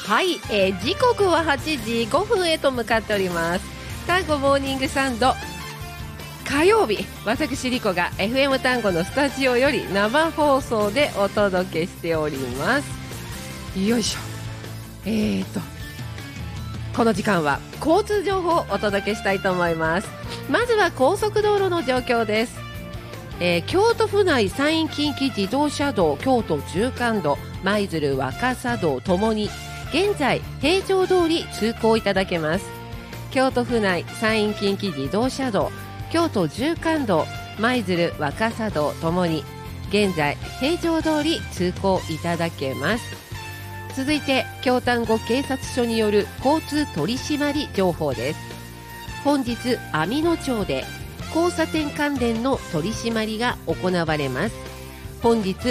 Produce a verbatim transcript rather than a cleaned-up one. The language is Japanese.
はい、えー、時刻ははちじごふんへと向かっております。タンゴモーニングサンド火曜日、私リコが エフエム タンゴのスタジオより生放送でお届けしております。よいしょ。えーとこの時間は交通情報をお届けしたいと思います。まずは高速道路の状況です。えー、京都府内山陰近畿自動車道京都縦貫道舞鶴若狭道ともに現在平常通り通行いただけます。京都府内山陰近畿自動車道京都縦貫道舞鶴若狭道ともに現在平常通り通行いただけます。続いて京丹後警察署による交通取締り情報です。本日網野町で交差点関連の取り締まりが行われます。本日